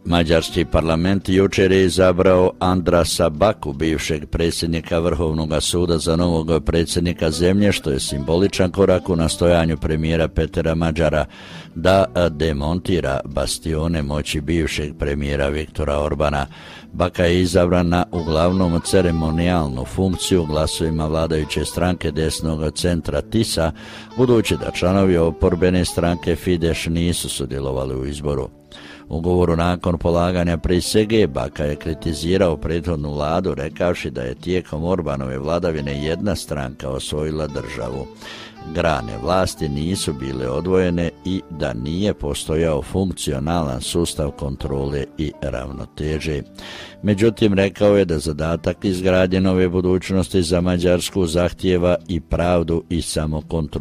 Mađarski parlament jučer je izabrao Andrasa Baku, bivšeg predsjednika Vrhovnog suda, za novog predsjednika zemlje, što je simboličan korak u nastojanju premijera Petera Mađara da demontira bastione moći bivšeg premijera Viktora Orbana. Baka je izabran na uglavnom ceremonijalnu funkciju glasovima vladajuće stranke desnog centra TISA, budući da članovi oporbene stranke Fidesz nisu sudjelovali u izboru. U govoru nakon polaganja prisege Baka je kritizirao prethodnu vladu, rekavši da je tijekom Orbanove vladavine jedna stranka osvojila državu. Grane vlasti nisu bile odvojene i da nije postojao funkcionalan sustav kontrole i ravnoteže. Međutim, rekao je da zadatak izgradnje nove budućnosti za Mađarsku zahtijeva i pravdu i samokontrolu.